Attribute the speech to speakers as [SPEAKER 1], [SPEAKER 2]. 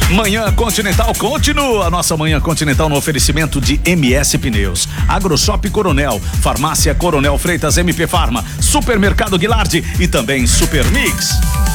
[SPEAKER 1] Manhã Continental continua. Nossa Manhã Continental no oferecimento de MS Pneus, AgroShop Coronel, Farmácia Coronel Freitas, MP Farma, Supermercado Guilardi e também Super Mix.